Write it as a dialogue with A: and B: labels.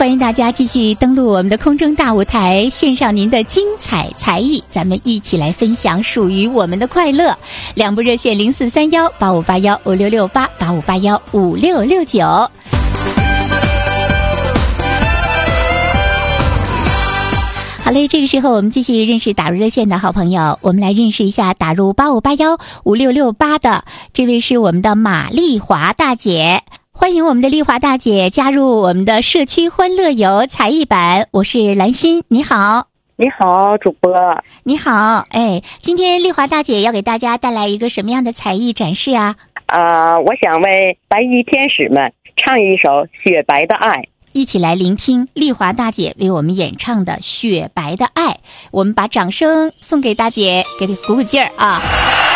A: 欢迎大家继续登录我们的空中大舞台，献上您的精彩才艺，咱们一起来分享属于我们的快乐。两部热线043185815668，85815669。好嘞，这个时候我们继续认识打入热线的好朋友，我们来认识一下打入85815668的这位是我们的马丽华大姐。欢迎我们的丽华大姐加入我们的社区欢乐游才艺版，我是兰心，你好。
B: 你好，主播。
A: 你好，今天丽华大姐要给大家带来一个什么样的才艺展示啊？
B: 我想为白衣天使们唱一首《雪白的爱》。
A: 一起来聆听丽华大姐为我们演唱的《雪白的爱》，我们把掌声送给大姐，给鼓鼓劲儿啊！